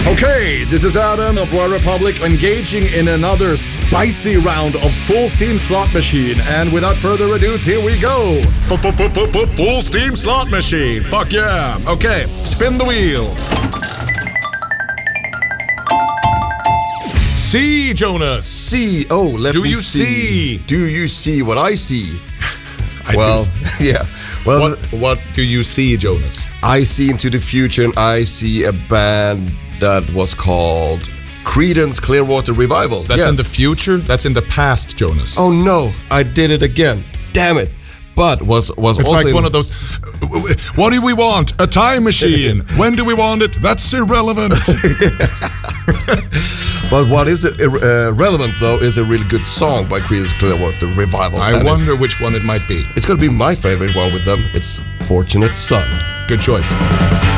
Okay, this is Adam of Royal Republic engaging in another spicy round of Full Steam Slot Machine. And without further ado, here we go. Full Steam Slot Machine. Fuck yeah. Okay, spin the wheel. See, Jonas. See. Oh, let me see. Do you see what I see? Yeah. Well, what do you see, Jonas? I see into the future, and I see a band that was called Creedence Clearwater Revival. That's in the future? That's in the past, Jonas. Oh no, I did it again. Damn it. But was it's also like one of those, what do we want? A time machine. When do we want it? That's irrelevant. But what is relevant though is a really good song by Creedence Clearwater Revival. I wonder which one it might be. It's gonna be my favorite one with them. It's Fortunate Son. Good choice.